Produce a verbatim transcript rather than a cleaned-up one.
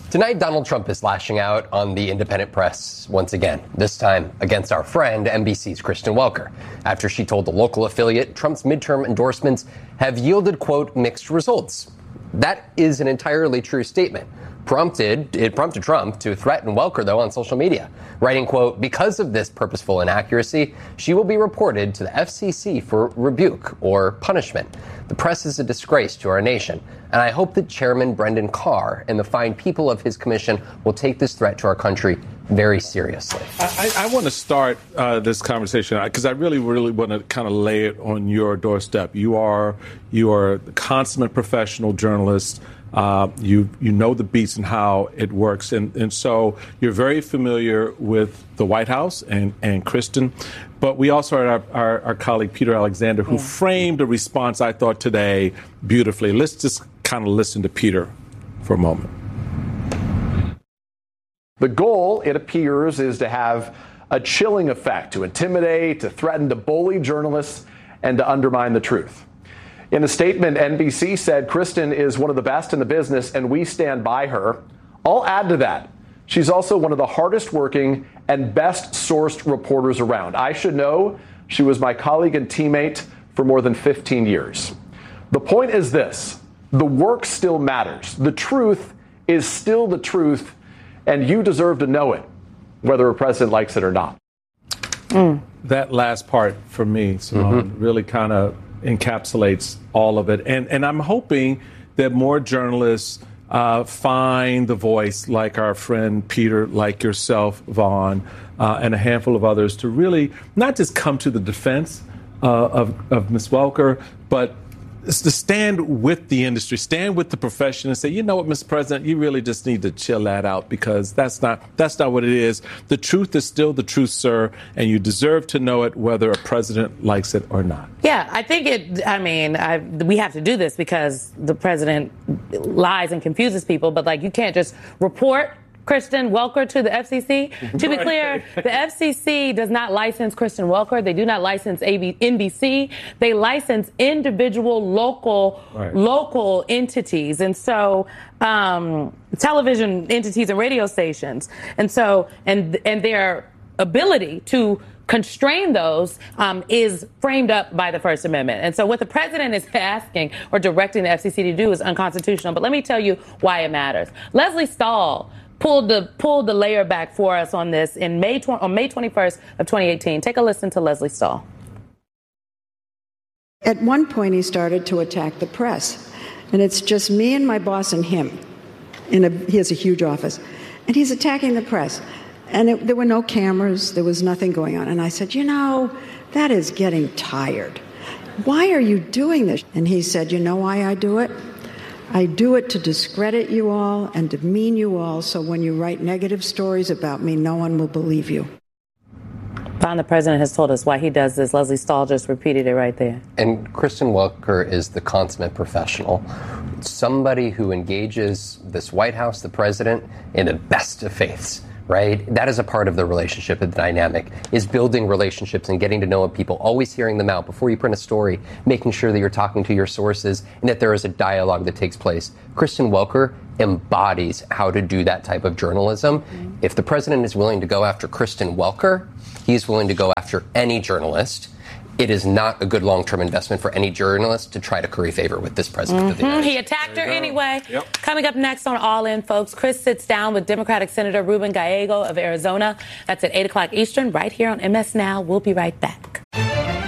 Tonight, Donald Trump is lashing out on the independent press once again, this time against our friend N B C's Kristen Welker, after she told the local affiliate Trump's midterm endorsements have yielded, quote, mixed results. That is an entirely true statement. Prompted, it prompted Trump to threaten Welker, though, on social media, writing, quote, because of this purposeful inaccuracy, she will be reported to the F C C for rebuke or punishment. The press is a disgrace to our nation, and I hope that Chairman Brendan Carr and the fine people of his commission will take this threat to our country very seriously. I, I want to start uh, this conversation because I really, really want to kind of lay it on your doorstep. You are you are a consummate professional journalist. Uh, you you know the beats and how it works. And, and so you're very familiar with the White House and, and Kristen. But we also had our, our, our colleague, Peter Alexander, who yeah. framed a response, I thought, today beautifully. Let's just kind of listen to Peter for a moment. The goal, it appears, is to have a chilling effect, to intimidate, to threaten to bully journalists, and to undermine the truth. In a statement, N B C said Kristen is one of the best in the business and we stand by her. I'll add to that. She's also one of the hardest working and best sourced reporters around. I should know she was my colleague and teammate for more than fifteen years. The point is this: the work still matters. The truth is still the truth, and you deserve to know it, whether a president likes it or not. Mm. That last part for me, Simone, mm-hmm. really kind of encapsulates all of it. And and I'm hoping that more journalists uh, find the voice like our friend Peter, like yourself, Vaughn, uh, and a handful of others to really not just come to the defense uh, of, of Miz Welker, but to stand with the industry, stand with the profession and say, you know what, Mister President, you really just need to chill that out because that's not that's not what it is. The truth is still the truth, sir, and you deserve to know it whether a president likes it or not. Yeah, I think it, I mean, I, we have to do this because the president lies and confuses people, but like you can't just report Kristen Welker to the F C C. To be clear, the F C C does not license Kristen Welker. They do not license A B, N B C. They license individual local right. local entities. And so um, television entities and radio stations. And so and and their ability to constrain those um, is framed up by the First Amendment. And so what the president is asking or directing the F C C to do is unconstitutional. But let me tell you why it matters. Lesley Stahl pulled the pulled the layer back for us on this in May on May twenty-first of twenty eighteen. Take a listen to Lesley Stahl. At one point, he started to attack the press, and it's just me and my boss and him. In a, he has a huge office, and he's attacking the press. And it, there were no cameras. There was nothing going on. And I said, you know, that is getting tired. Why are you doing this? And he said, you know why I do it? I do it to discredit you all and demean you all, so when you write negative stories about me, no one will believe you. Vaughn, the president has told us why he does this. Lesley Stahl just repeated it right there. And Kristen Welker is the consummate professional, somebody who engages this White House, the president, in the best of faiths. Right? That is a part of the relationship, the dynamic, is building relationships and getting to know people, always hearing them out before you print a story, making sure that you're talking to your sources and that there is a dialogue that takes place. Kristen Welker embodies how to do that type of journalism. Mm-hmm. If the president is willing to go after Kristen Welker, he's willing to go after any journalist. It is not a good long-term investment for any journalist to try to curry favor with this president mm-hmm. of the United States. He attacked her anyway. Yep. Coming up next on All In, folks, Chris sits down with Democratic Senator Ruben Gallego of Arizona. That's at eight o'clock Eastern, right here on M S Now. We'll be right back.